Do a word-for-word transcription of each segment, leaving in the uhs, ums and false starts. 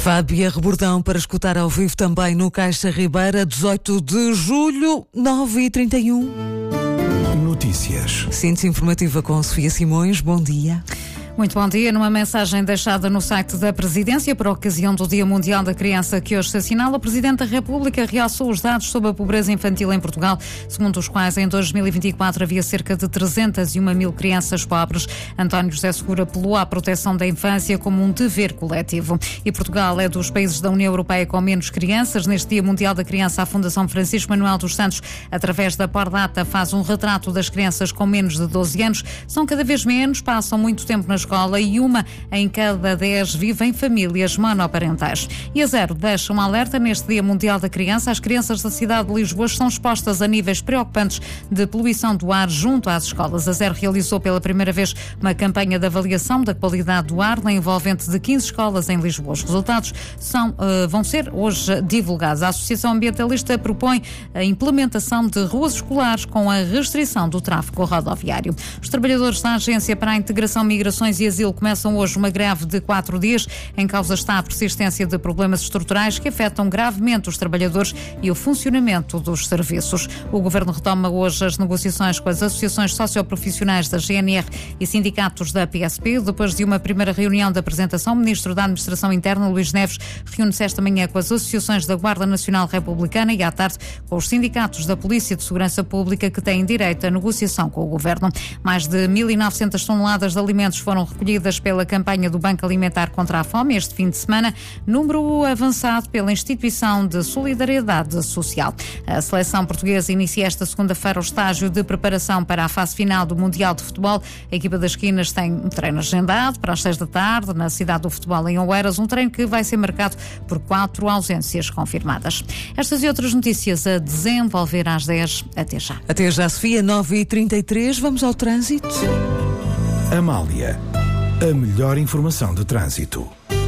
Fábia Rebordão para escutar ao vivo também no Caixa Ribeira, dezoito de julho, nove e trinta e um. Notícias. Síntese informativa com Sofia Simões. Bom dia. Muito bom dia. Numa mensagem deixada no site da Presidência por ocasião do Dia Mundial da Criança que hoje se assinala, o Presidente da República realçou os dados sobre a pobreza infantil em Portugal, segundo os quais em dois mil e vinte e quatro havia cerca de trezentas e uma mil crianças pobres. António José Seguro apelou à proteção da infância como um dever coletivo. E Portugal é dos países da União Europeia com menos crianças. Neste Dia Mundial da Criança, a Fundação Francisco Manuel dos Santos, através da Pordata, faz um retrato das crianças com menos de doze anos. São cada vez menos, passam muito tempo na escola e uma em cada dez vive em famílias monoparentais. E a Zero deixa um alerta neste Dia Mundial da Criança. As crianças da cidade de Lisboa estão expostas a níveis preocupantes de poluição do ar junto às escolas. A Zero realizou pela primeira vez uma campanha de avaliação da qualidade do ar na envolvente de quinze escolas em Lisboa. Os resultados são, uh, vão ser hoje divulgados. A Associação Ambientalista propõe a implementação de ruas escolares com a restrição do tráfego rodoviário. Os trabalhadores da Agência para a Integração, Migrações e Asilo começam hoje uma greve de quatro dias. Em causa está a persistência de problemas estruturais que afetam gravemente os trabalhadores e o funcionamento dos serviços. O Governo retoma hoje as negociações com as associações socioprofissionais da G N R e sindicatos da P S P. Depois de uma primeira reunião de apresentação, o Ministro da Administração Interna, Luís Neves, reúne-se esta manhã com as associações da Guarda Nacional Republicana e à tarde com os sindicatos da Polícia de Segurança Pública que têm direito à negociação com o Governo. Mais de mil e novecentas toneladas de alimentos foram recolhidas pela campanha do Banco Alimentar contra a Fome este fim de semana, número avançado pela Instituição de Solidariedade Social. A seleção portuguesa inicia esta segunda-feira o estágio de preparação para a fase final do Mundial de Futebol. A equipa das Quinas tem um treino agendado para as seis da tarde na cidade do futebol em Oeiras, um treino que vai ser marcado por quatro ausências confirmadas. Estas e outras notícias a desenvolver às dez. Até já. Até já, Sofia, nove e trinta e três. Vamos ao trânsito. Amália, a melhor informação de trânsito.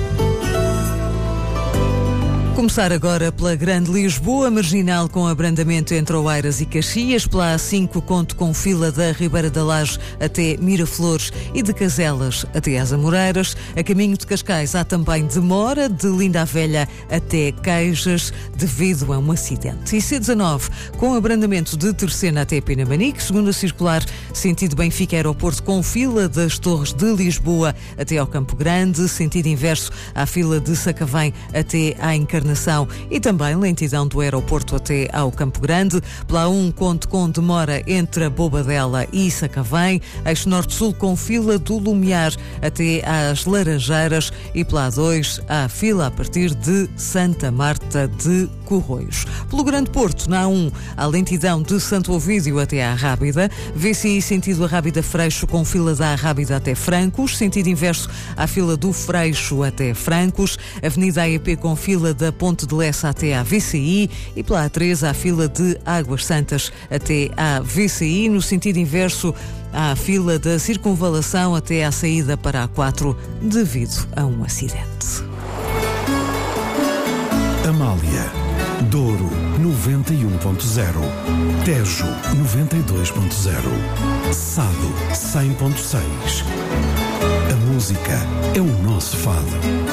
Começar agora pela Grande Lisboa, marginal com abrandamento entre Oeiras e Caxias, pela A cinco conto com fila da Ribeira da Laje até Miraflores e de Caselas até às Amoreiras. A caminho de Cascais há também demora de Linda a Velha até Queijas devido a um acidente. E C dezanove com abrandamento de Terceira até Pinamanique, segunda circular sentido Benfica Aeroporto com fila das Torres de Lisboa até ao Campo Grande, sentido inverso à fila de Sacavém até à Encarnação e também lentidão do aeroporto até ao Campo Grande. Pela um conto com demora entre a Bobadela e Sacavém, eixo norte-sul com fila do Lumiar até às Laranjeiras e pela dois há fila a partir de Santa Marta de Corroios. Pelo Grande Porto, na A um, a lentidão de Santo Ovídio até à Rábida, V C I sentido Arrábida Freixo com fila da Arrábida até Francos, sentido inverso à fila do Freixo até Francos, Avenida A E P com fila da Ponte de Lessa até à V C I e pela A três à fila de Águas Santas até à V C I, no sentido inverso à fila da Circunvalação até à saída para a quatro devido a um acidente. Amália, Douro noventa e um ponto zero, Tejo noventa e dois ponto zero, Sado cem ponto seis. A música é o nosso fado.